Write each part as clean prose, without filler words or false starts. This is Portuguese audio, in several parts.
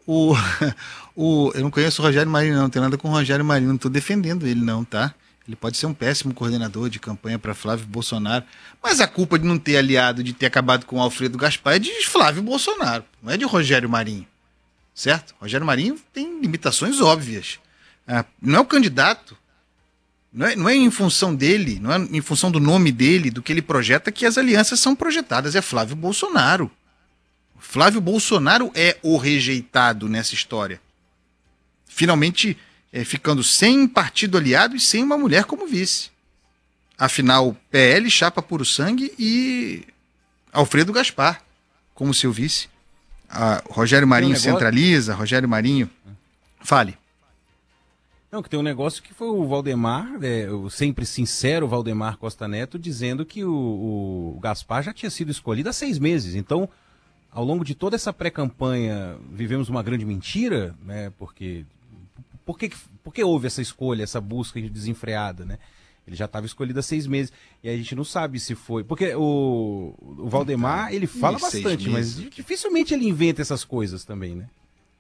O, eu não conheço o Rogério Marinho, não tem nada com o Rogério Marinho, não estou defendendo ele, não, tá? Ele pode ser um péssimo coordenador de campanha para Flávio Bolsonaro, mas a culpa de não ter aliado, de ter acabado com o Alfredo Gaspar é de Flávio Bolsonaro, não é de Rogério Marinho, certo? Rogério Marinho tem limitações óbvias. Não é o candidato, não é em função dele, não é em função do nome dele, do que ele projeta, que as alianças são projetadas, é Flávio Bolsonaro. Flávio Bolsonaro é o rejeitado nessa história. Finalmente ficando sem partido aliado e sem uma mulher como vice. Afinal, PL, chapa puro sangue e Alfredo Gaspar como seu vice. Rogério Marinho centraliza, Rogério Marinho... Fale. Não, que tem um negócio que foi o Valdemar, o sempre sincero Valdemar Costa Neto, dizendo que o Gaspar já tinha sido escolhido há 6 meses. Então, ao longo de toda essa pré-campanha, vivemos uma grande mentira, né? Por que houve essa escolha, essa busca desenfreada, né? Ele já estava escolhido há 6 meses. E a gente não sabe se foi... Porque o Valdemar, ele fala bastante, mas dificilmente ele inventa essas coisas também, né?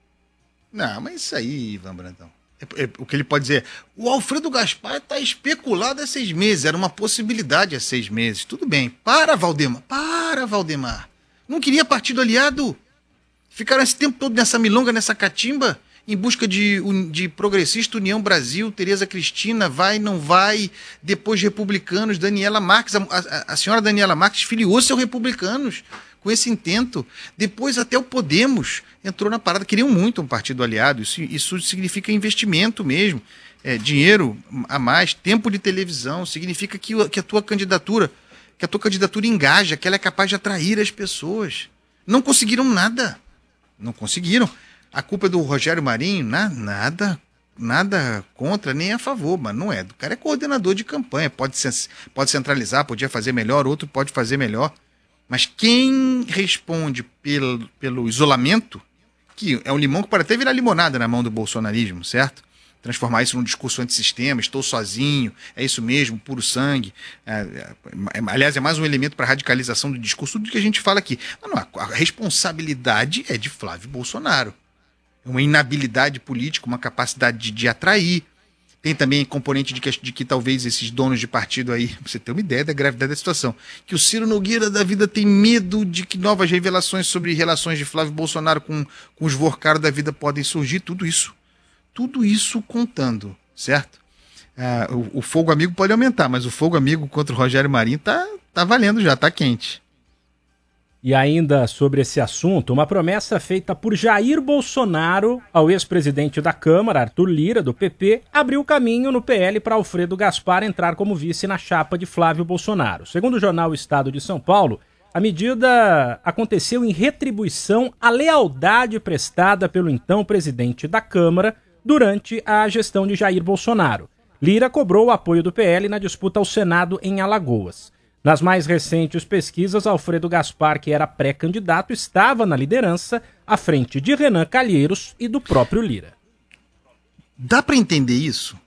Não, mas isso aí, Ivan Brandão. O que ele pode dizer, o Alfredo Gaspar está especulado há 6 meses, era uma possibilidade há 6 meses. Tudo bem, para Valdemar. Não queria partido aliado? Ficaram esse tempo todo nessa milonga, nessa catimba, em busca de progressista, União Brasil, Tereza Cristina, vai, não vai, depois republicanos, Daniela Marques, a senhora Daniela Marques filiou-se aos republicanos com esse intento. Depois até o Podemos entrou na parada, queriam muito um partido aliado, isso significa investimento mesmo, dinheiro a mais, tempo de televisão, significa que a tua candidatura engaja, que ela é capaz de atrair as pessoas. Não conseguiram nada. Não conseguiram. A culpa é do Rogério Marinho, nada contra nem a favor, mas não é. O cara é coordenador de campanha, pode centralizar, podia fazer melhor, outro pode fazer melhor. Mas quem responde pelo isolamento, que é um limão que pode até virar limonada na mão do bolsonarismo, certo? Transformar isso num discurso antissistema, estou sozinho, é isso mesmo, puro sangue. Aliás, é mais um elemento para a radicalização do discurso do que a gente fala aqui. Mas não, a responsabilidade é de Flávio Bolsonaro. É uma inabilidade política, uma capacidade de atrair. Tem também componente de que talvez esses donos de partido aí, pra você ter uma ideia da gravidade da situação, que o Ciro Nogueira da vida tem medo de que novas revelações sobre relações de Flávio Bolsonaro com os Vorcaro da vida podem surgir, tudo isso contando, certo? O fogo amigo pode aumentar, mas o fogo amigo contra o Rogério Marinho tá valendo já, tá quente. E ainda sobre esse assunto, uma promessa feita por Jair Bolsonaro ao ex-presidente da Câmara, Arthur Lira, do PP, abriu caminho no PL para Alfredo Gaspar entrar como vice na chapa de Flávio Bolsonaro. Segundo o jornal Estado de São Paulo, a medida aconteceu em retribuição à lealdade prestada pelo então presidente da Câmara durante a gestão de Jair Bolsonaro. Lira cobrou o apoio do PL na disputa ao Senado em Alagoas. Nas mais recentes pesquisas, Alfredo Gaspar, que era pré-candidato, estava na liderança, à frente de Renan Calheiros e do próprio Lira. Dá para entender isso?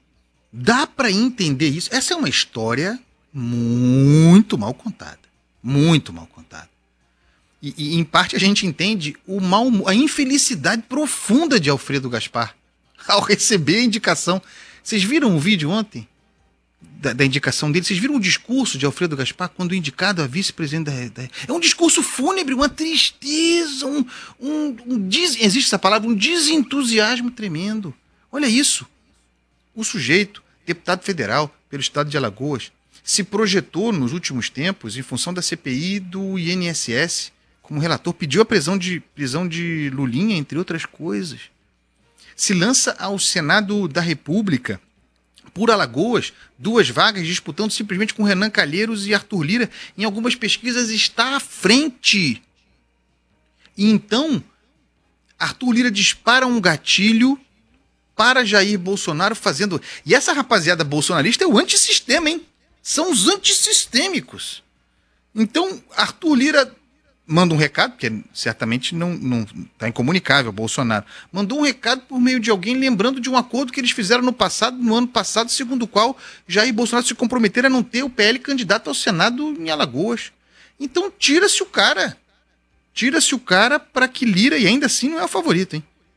Essa é uma história muito mal contada. Muito mal contada. E em parte, a gente entende a infelicidade profunda de Alfredo Gaspar ao receber a indicação. Vocês viram o vídeo ontem? Da indicação dele, vocês viram o discurso de Alfredo Gaspar quando indicado a vice-presidente É um discurso fúnebre, uma tristeza, existe essa palavra, um desentusiasmo tremendo. Olha isso. O sujeito, deputado federal pelo estado de Alagoas, se projetou nos últimos tempos em função da CPI do INSS como relator, pediu a prisão de Lulinha, entre outras coisas. Se lança ao Senado da República por Alagoas, 2 vagas, disputando simplesmente com Renan Calheiros e Arthur Lira. Em algumas pesquisas está à frente. E então, Arthur Lira dispara um gatilho para Jair Bolsonaro fazendo... E essa rapaziada bolsonarista é o antissistema, hein? São os antissistêmicos. Então, Arthur Lira manda um recado, porque certamente não está incomunicável, Bolsonaro. Mandou um recado por meio de alguém, lembrando de um acordo que eles fizeram no ano passado, segundo o qual Jair Bolsonaro se comprometeram a não ter o PL candidato ao Senado em Alagoas. Então tira-se o cara para que Lira, e ainda assim não é o favorito, hein?